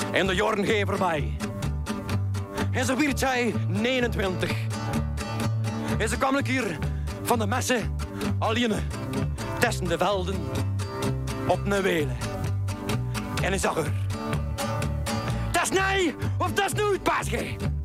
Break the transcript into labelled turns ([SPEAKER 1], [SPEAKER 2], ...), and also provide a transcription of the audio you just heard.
[SPEAKER 1] En de jaren gaan voorbij. En zo werd zij 29. En ze kwam een keer van de messen alleen tussen de velden op een welen. En hij zag haar. Dat is nee of dat is nooit, paasje.